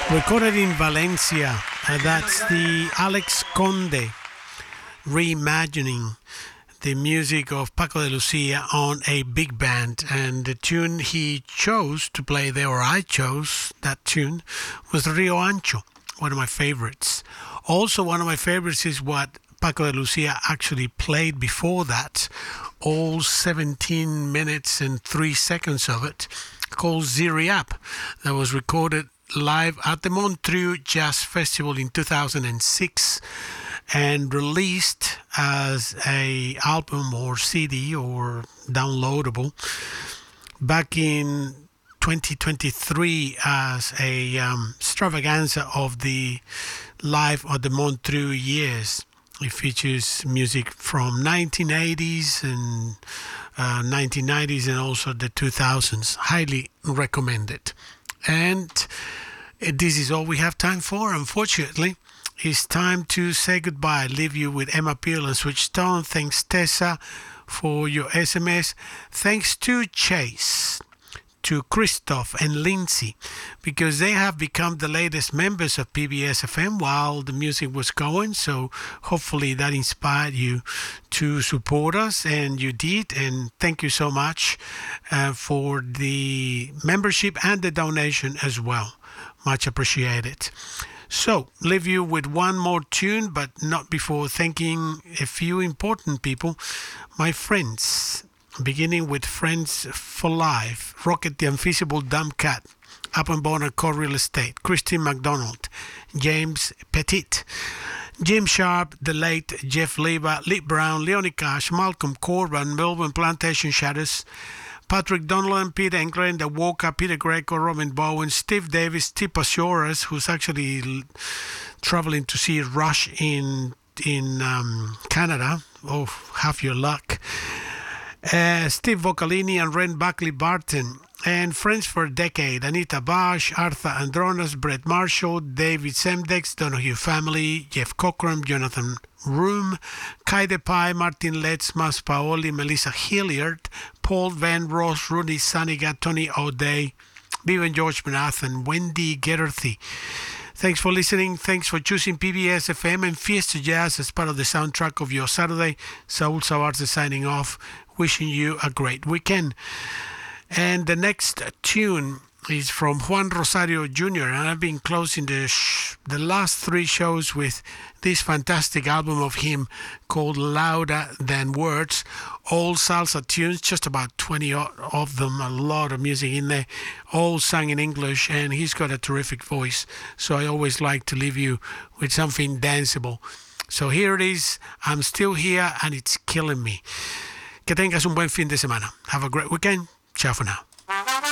Recorded in Valencia, that's the Alex Conde reimagining the music of Paco de Lucia on a big band. And the tune he chose to play there, or I chose that tune, was Rio Ancho, one of my favorites. Also, one of my favorites is what Paco de Lucia actually played before that, all 17 minutes and 3 seconds of it, called Ziri Up, that was recorded live at the Montreux Jazz Festival in 2006 and released as a album or CD or downloadable back in 2023 as a extravaganza of the Live at the Montreux years. It features music from 1980s and 1990s and also the 2000s. Highly recommended. And this is all we have time for, unfortunately. It's time to say goodbye. Leave you with Emma Peel and Switch Tone. Thanks, Tessa, for your SMS. Thanks to Chase, to Christoph and Lindsay, because they have become the latest members of PBS FM while the music was going. So hopefully that inspired you to support us, and you did. And thank you so much for the membership and the donation as well. Much appreciated. So, leave you with one more tune, but not before thanking a few important people, my friends. Beginning with Friends for Life, Rocket the Invisible Dumb Cat, Up and Bonner Core Real Estate, Christine McDonald, James Petit, Jim Sharp, the late Jeff Leva, Lee Brown, Leonie Cash, Malcolm Corban, Melbourne Plantation Shadows, Patrick Donlan, Peter England, The Walker, Peter Greco, Robin Bowen, Steve Davis, Steve Pasioras, who's actually traveling to see Rush in Canada. Oh, have your luck. Steve Vocalini and Ren Buckley Barton, and friends for a decade, Anita Bosch, Arthur Andronas, Brett Marshall, David Semdex, Donahue family, Jeff Cochran, Jonathan Room, Kai DePie, Martin Letts, Mas Paoli, Melissa Hilliard, Paul Van Ross, Rudy Saniga, Tony O'Day, Vivian George Menath, and Wendy Gerthy. Thanks for listening. Thanks for choosing PBS FM and Fiesta Jazz as part of the soundtrack of your Saturday. Saul Savarze signing off. Wishing you a great weekend. And the next tune is from Juan Rosario Jr. And I've been closing the last 3 shows with this fantastic album of him called Louder Than Words. All salsa tunes, just about 20 of them, a lot of music in there, all sung in English, and he's got a terrific voice. So I always like to leave you with something danceable. So here it is, I'm Still Here and It's Killing Me. Que tengas un buen fin de semana. Have a great weekend. Ciao for now.